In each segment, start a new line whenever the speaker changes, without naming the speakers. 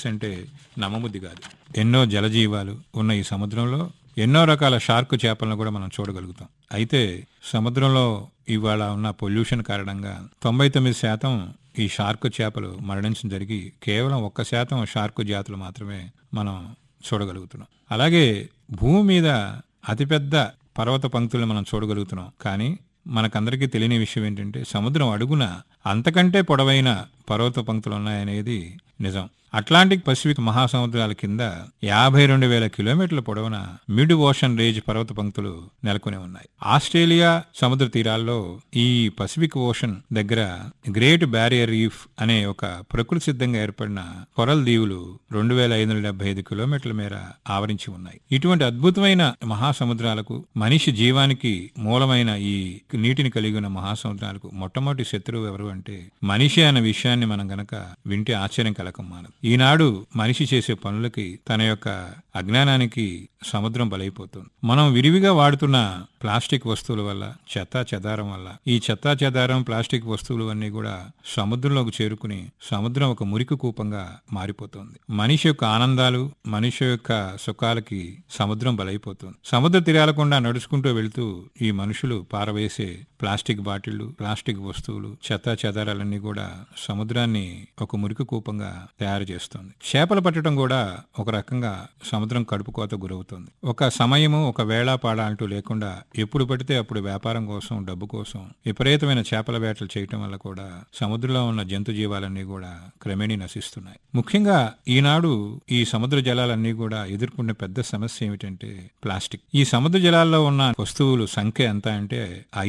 Benefits అంటే నమ్మబుద్ధి కాదు. ఎన్నో జలజీవాలు ఉన్న ఈ సముద్రంలో ఎన్నో రకాల షార్క్ చేపలను కూడా మనం చూడగలుగుతాం. అయితే సముద్రంలో ఇవాళ ఉన్న పొల్యూషన్ కారణంగా 99% ఈ షార్క్ చేపలు మరణించడం జరిగి కేవలం 1% షార్క్ జాతులు మాత్రమే మనం చూడగలుగుతున్నాం. అలాగే భూమి మీద అతిపెద్ద పర్వత పంక్తులను మనం చూడగలుగుతున్నాం. కానీ మనకందరికీ తెలియని విషయం ఏంటంటే సముద్రం అడుగున అంతకంటే పొడవైన పర్వత పంక్తులు ఉన్నాయనేది నిజం. అట్లాంటిక్ పసిఫిక్ మహాసముద్రాల కింద 52,000 కిలోమీటర్ల పొడవున మిడ్ ఓషన్ రేంజ్ పర్వత పంక్తులు నెలకొని ఉన్నాయి. ఆస్ట్రేలియా సముద్ర తీరాల్లో ఈ పసిఫిక్ ఓషన్ దగ్గర గ్రేట్ బ్యారియర్ రీఫ్ అనే ఒక ప్రకృతి సిద్ధంగా ఏర్పడిన కొరల్ దీవులు 2,575 కిలోమీటర్ల మేర ఆవరించి ఉన్నాయి. ఇటువంటి అద్భుతమైన మహాసముద్రాలకు, మనిషి జీవానికి మూలమైన ఈ నీటిని కలిగి ఉన్న మహాసముద్రాలకు మొట్టమొదటి శత్రువు ఎవరు అంటే మనిషి అనే విషయాన్ని మనం గనక వింటే ఆశ్చర్యం కలగం మానదు. ఈనాడు మనిషి చేసే పనులకి, తన యొక్క అజ్ఞానానికి సముద్రం బలైపోతుంది. మనం విరివిగా వాడుతున్న ప్లాస్టిక్ వస్తువుల వల్ల, చెత్తా చెదారం వల్ల ఈ చెత్తా చెదారం ప్లాస్టిక్ వస్తువులు అన్నీ కూడా సముద్రంలోకి చేరుకుని సముద్రం ఒక మురికి కూపంగా మారిపోతుంది. మనిషి యొక్క ఆనందాలు, మనిషి యొక్క సుఖాలకి సముద్రం బలైపోతుంది. సముద్ర తీరాలకుండా నడుచుకుంటూ వెళుతూ ఈ మనుషులు పారవేసే ప్లాస్టిక్ బాటిళ్లు, ప్లాస్టిక్ వస్తువులు, చెత్తా చెదారాలన్నీ కూడా సముద్రాన్ని ఒక మురికి కూపంగా తయారు చేస్తుంది. చేపలు పట్టడం కూడా ఒక రకంగా సముద్రం కడుపుకోత గురవుతుంది. ఒక సమయము, ఒక వేళాపాడ అంటూ లేకుండా ఎప్పుడు పడితే అప్పుడు వ్యాపారం కోసం, డబ్బు కోసం విపరీతమైన చేపల వేటలు చేయటం వల్ల కూడా సముద్రంలో ఉన్న జంతు జీవాలన్నీ కూడా క్రమేణీ నశిస్తున్నాయి. ముఖ్యంగా ఈనాడు ఈ సముద్ర జలాలన్నీ కూడా ఎదుర్కొనే పెద్ద సమస్య ఏమిటంటే ప్లాస్టిక్. ఈ సముద్ర జలాల్లో ఉన్న వస్తువులు సంఖ్య ఎంత అంటే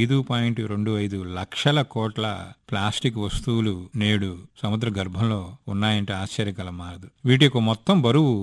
5.25 లక్షల కోట్ల ప్లాస్టిక్ వస్తువులు నేడు సముద్ర గర్భంలో ఉన్నాయంటే ఆశ్చర్యకరం మారదు. వీటి యొక్క మొత్తం బరువు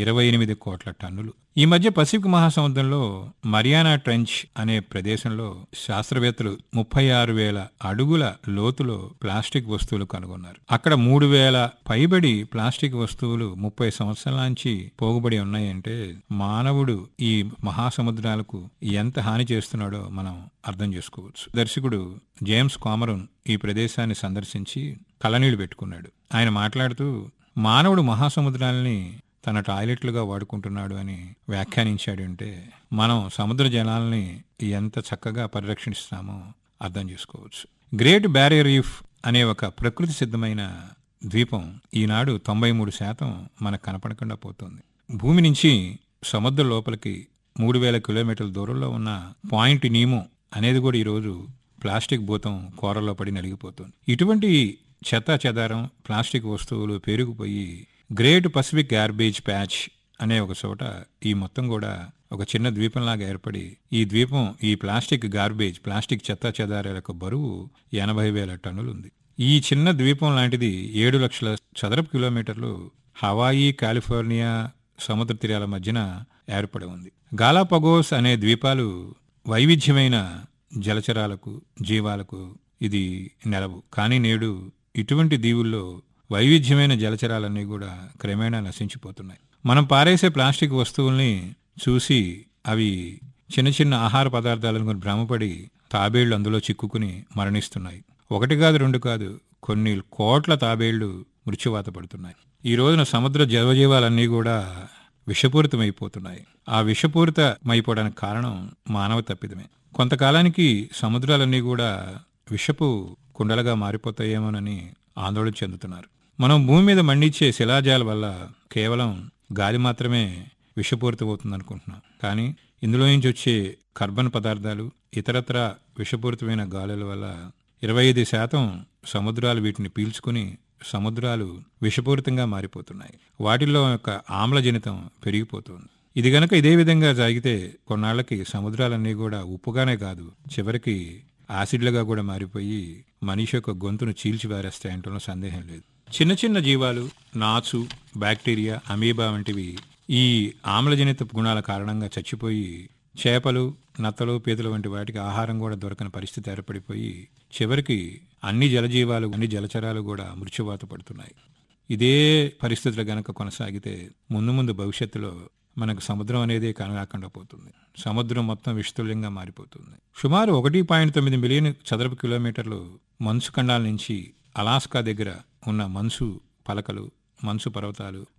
28 కోట్ల టన్నులు. ఈ మధ్య పసిఫిక్ మహాసముద్రంలో మరియానా ట్రెంచ్ అనే ప్రదేశంలో శాస్త్రవేత్తలు 36,000 అడుగుల లోతులో ప్లాస్టిక్ వస్తువులు కనుగొన్నారు. అక్కడ 3,000 పైబడి ప్లాస్టిక్ వస్తువులు 30 సంవత్సరాల నుంచి పోగుబడి ఉన్నాయంటే మానవుడు ఈ మహాసముద్రాలకు ఎంత హాని చేస్తున్నాడో మనం అర్థం చేసుకోవచ్చు. దర్శకుడు జేమ్స్ కామరూన్ ఈ ప్రదేశాన్ని సందర్శించి కళ్ళనీళ్లు పెట్టుకున్నాడు. ఆయన మాట్లాడుతూ మానవుడు మహాసముద్రాలని తన టాయిలెట్లుగా వాడుకుంటున్నాడు అని వ్యాఖ్యానించాడు. అంటే మనం సముద్ర జలాల్ని ఎంత చక్కగా పరిరక్షిస్తామో అర్థం చేసుకోవచ్చు. గ్రేట్ బ్యారియర్ రీఫ్ అనే ఒక ప్రకృతి సిద్ధమైన ద్వీపం ఈనాడు 93% మనకు కనపడకుండా పోతుంది. భూమి నుంచి సముద్ర లోపలికి 3,000 కిలోమీటర్ల దూరంలో ఉన్న పాయింట్ నీమో అనేది కూడా ఈరోజు ప్లాస్టిక్ భూతం కోరల్లో పడి నలిగిపోతుంది. ఇటువంటి చెత్తా చెదారం, ప్లాస్టిక్ వస్తువులు పేరుకుపోయి గ్రేట్ పసిఫిక్ గార్బేజ్ ప్యాచ్ అనే ఒక చోట ఈ మొత్తం కూడా ఒక చిన్న ద్వీపంలాగా ఏర్పడి ఈ ద్వీపం ఈ ప్లాస్టిక్ గార్బేజ్, ప్లాస్టిక్ చెత్తా చెదారాల యొక్క బరువు 80,000 టన్నులు ఉంది. ఈ చిన్న ద్వీపం లాంటిది 7 లక్షల చదరపు కిలోమీటర్లు హవాయి, కాలిఫోర్నియా సముద్ర తీరాల మధ్యన ఏర్పడి ఉంది. గాలాపగోస్ అనే ద్వీపాలు వైవిధ్యమైన జలచరాలకు, జీవాలకు ఇది నెలవు. కానీ నేడు ఇటువంటి దీవుల్లో వైవిధ్యమైన జలచరాలన్నీ కూడా క్రమేణా నశించిపోతున్నాయి. మనం పారేసే ప్లాస్టిక్ వస్తువుల్ని చూసి అవి చిన్న చిన్న ఆహార పదార్థాలను భ్రమపడి తాబేళ్లు అందులో చిక్కుకుని మరణిస్తున్నాయి. 1 కాదు 2 కాదు, కొన్ని కోట్ల తాబేళ్లు మృత్యువాత పడుతున్నాయి. ఈ రోజున సముద్ర జలజీవాలన్నీ కూడా విషపూరితమైపోతున్నాయి. ఆ విషపూరితమైపోవడానికి కారణం మానవ తప్పిదమే. కొంతకాలానికి సముద్రాలన్నీ కూడా విషపు కుండలుగా మారిపోతాయేమోనని ఆందోళన చెందుతున్నారు. మనం భూమి మీద మండించే శిలాజాల వల్ల కేవలం గాలి మాత్రమే విషపూరితమవుతుంది అనుకుంటున్నాం. కానీ ఇందులో నుంచి వచ్చే కార్బన్ పదార్థాలు, ఇతరత్ర విషపూరితమైన గాలుల వల్ల 25% సముద్రాలు వీటిని పీల్చుకుని సముద్రాలు విషపూరితంగా మారిపోతున్నాయి. వాటిల్లో యొక్క ఆమ్లజనితం పెరిగిపోతుంది. ఇది గనక ఇదే విధంగా జరిగితే కొన్నాళ్లకి సముద్రాలన్నీ కూడా ఉప్పుగానే కాదు, చివరికి యాసిడ్లుగా కూడా మారిపోయి మనిషి యొక్క గొంతును చీల్చివారేస్తాయంటలో సందేహం లేదు. చిన్న చిన్న జీవాలు, నాచు, బ్యాక్టీరియా, అమీబా వంటివి ఈ ఆమ్లజనిత గుణాల కారణంగా చచ్చిపోయి చేపలు, నత్తలు, పీతలు వంటి వాటికి ఆహారం కూడా దొరకని పరిస్థితి ఏర్పడిపోయి చివరికి అన్ని జలజీవాలు, అన్ని జలచరాలు కూడా మృత్యువాత పడుతున్నాయి. ఇదే పరిస్థితులు గనక కొనసాగితే ముందు ముందు భవిష్యత్తులో మనకు సముద్రం అనేది కనరాకుండా పోతుంది. సముద్రం మొత్తం విషతుల్యంగా మారిపోతుంది. సుమారు 1.9 మిలియన్ చదరపు కిలోమీటర్లు మంచు ఖండాల నుంచి అలాస్కా దగ్గర ఉన్న మంచు పలకలు, మంచు పర్వతాలు